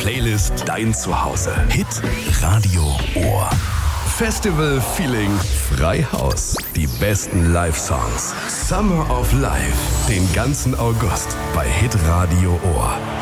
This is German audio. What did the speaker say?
Playlist dein Zuhause. Hit Radio Ohr. Festival Feeling Freihaus. Die besten Live-Songs. Summer of Life. Den ganzen August bei Hit Radio Ohr.